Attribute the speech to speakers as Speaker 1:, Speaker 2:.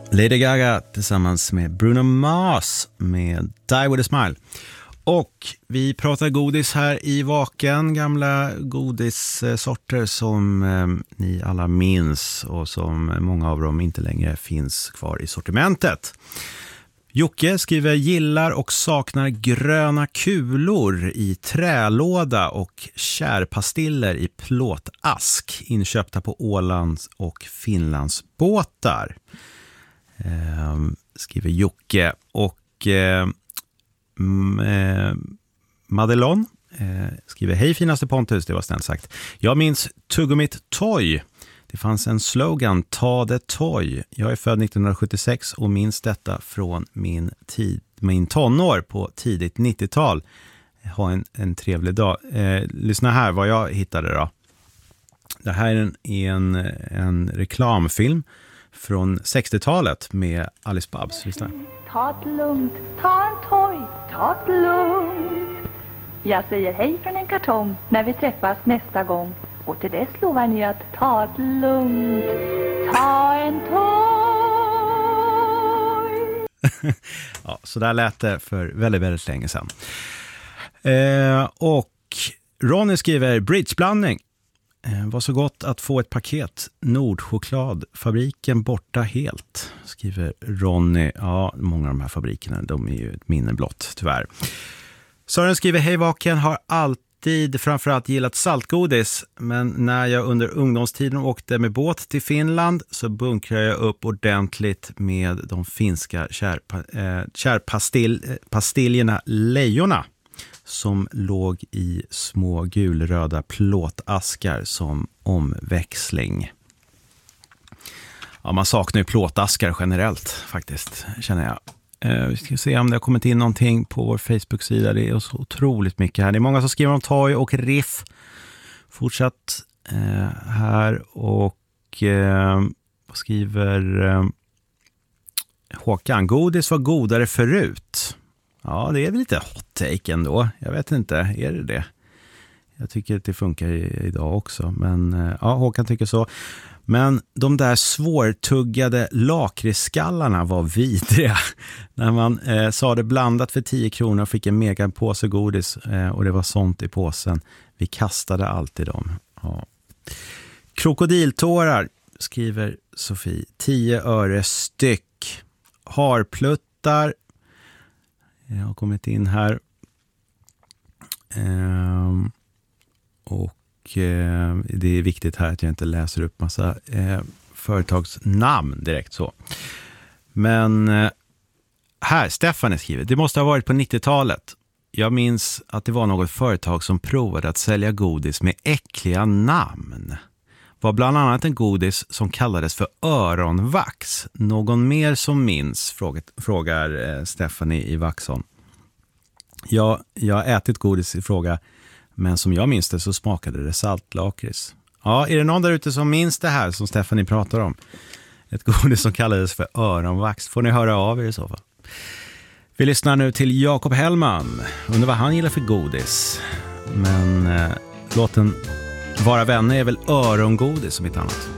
Speaker 1: Lady Gaga tillsammans med Bruno Mars med Die With A Smile. Och vi pratar godis här i Vaken, gamla godissorter som ni alla minns och som många av dem inte längre finns kvar i sortimentet. Jocke skriver gillar och saknar gröna kulor i trälåda och kärpastiller i plåtask inköpta på Ålands och Finlands båtar. Skriver Jocke. Och Madelon skriver hej finaste Pontus, det var snällt sagt. Jag minns Tuggummit Toy. Det fanns en slogan, ta det toy. Jag är född 1976 och minns detta från min tonår på tidigt 90-tal. Ha en trevlig dag. Lyssna här vad jag hittade då. Det här är en reklamfilm från 60-talet med Alice Babs. Lyssna.
Speaker 2: Ta det lugnt, ta en toy, ta det lugnt. Jag säger hej från en kartong när vi träffas nästa gång. Och till dess lovar ni att ta det lugnt, ta en toy.
Speaker 1: Ja, så där lät det för väldigt, väldigt länge sedan. Och Ronny skriver bridgeblandning. Var så gott att få ett paket. Nordchoklad, fabriken borta helt, skriver Ronny. Ja, många av de här fabrikerna, de är ju ett minne blott, tyvärr. Sören skriver hej Vaken, har alltid framförallt gillat saltgodis. Men när jag under ungdomstiden åkte med båt till Finland så bunkrade jag upp ordentligt med de finska kärpastiljerna Lejorna. Som låg i små gulröda plåtaskar som omväxling. Ja, man saknar ju plåtaskar generellt faktiskt, känner jag. Vi ska se om det har kommit in någonting på vår Facebook-sida. Det är så otroligt mycket här. Det är många som skriver om toy och riff. Fortsatt här och skriver Håkan. Godis var godare förut. Ja, det är väl lite hot take ändå. Jag vet inte, är det? Jag tycker att det funkar idag också. Men ja, Håkan tycker så. Men de där svårtuggade lakritsskallarna var vidriga. När man sa det blandat för 10 kronor och fick en mega påse godis. Och det var sånt i påsen. Vi kastade alltid dem. Ja. Krokodiltårar, skriver Sofie. 10 öre styck. Harpluttar. Jag har kommit in här. Det är viktigt här att jag inte läser upp massa företagsnamn direkt så. Men här, Stefan skriver. Det måste ha varit på 90-talet. Jag minns att det var något företag som provade att sälja godis med äckliga namn. Var bland annat en godis som kallades för öronvax. Någon mer som minns? Frågar Stephanie i Vaxholm. Ja, jag har ätit godis i fråga, men som jag minns det så smakade det saltlakrits. Ja, är det någon där ute som minns det här som Stephanie pratar om? Ett godis som kallades för öronvax. Får ni höra av er i så fall. Vi lyssnar nu till Jakob Hellman. Undrar vad han gillar för godis. Men låten Vara vänner är väl örongodis som ett annat.